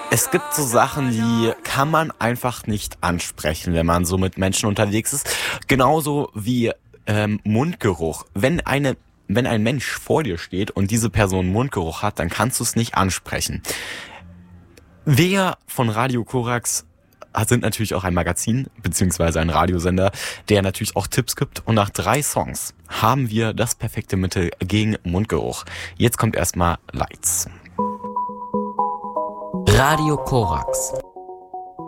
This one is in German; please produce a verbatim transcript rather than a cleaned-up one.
Es gibt so Sachen, die kann man einfach nicht ansprechen, wenn man so mit Menschen unterwegs ist. Genauso wie ähm, Mundgeruch. Wenn eine wenn ein Mensch vor dir steht und diese Person Mundgeruch hat, dann kannst du es nicht ansprechen. Wir von Radio Korax sind natürlich auch ein Magazin beziehungsweise ein Radiosender, der natürlich auch Tipps gibt. Und nach drei Songs haben wir das perfekte Mittel gegen Mundgeruch. Jetzt kommt erstmal Lights. Radio Korax.